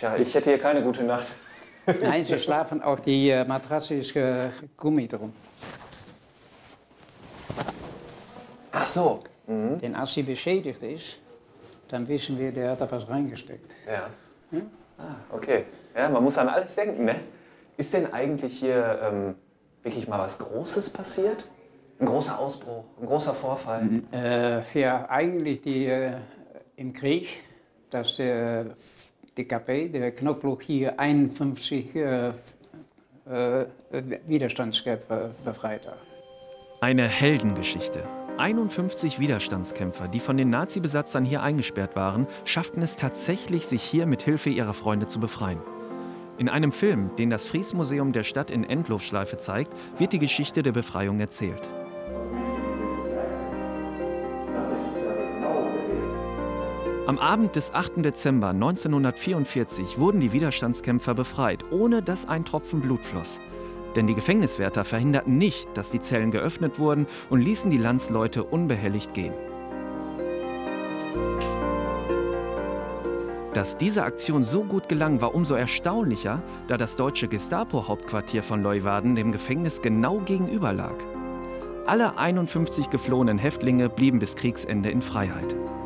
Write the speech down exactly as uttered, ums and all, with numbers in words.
Tja, ich hätte hier keine gute Nacht. Nein, sie schlafen auch, die äh, Matratze ist äh, Gummi drum. Ach so. Mhm. Denn als sie beschädigt ist, dann wissen wir, der hat da was reingesteckt. Ja. Hm? Ah, okay. Ja, man muss an alles denken, ne? Ist denn eigentlich hier ähm, wirklich mal was Großes passiert? Ein großer Ausbruch, ein großer Vorfall? Mhm. Äh, ja, eigentlich die, äh, im Krieg, dass der D K P, der Knochenblock hier einundfünfzig äh, äh, Widerstandskämpfer befreit hat. Eine Heldengeschichte. einundfünfzig Widerstandskämpfer, die von den Nazi-Besatzern hier eingesperrt waren, schafften es tatsächlich, sich hier mit Hilfe ihrer Freunde zu befreien. In einem Film, den das Friesmuseum der Stadt in Endlosschleife zeigt, wird die Geschichte der Befreiung erzählt. Am Abend des achten Dezember neunzehnhundertvierundvierzig wurden die Widerstandskämpfer befreit, ohne dass ein Tropfen Blut floss. Denn die Gefängniswärter verhinderten nicht, dass die Zellen geöffnet wurden und ließen die Landsleute unbehelligt gehen. Dass diese Aktion so gut gelang, war umso erstaunlicher, da das deutsche Gestapo-Hauptquartier von Leeuwarden dem Gefängnis genau gegenüber lag. Alle einundfünfzig geflohenen Häftlinge blieben bis Kriegsende in Freiheit.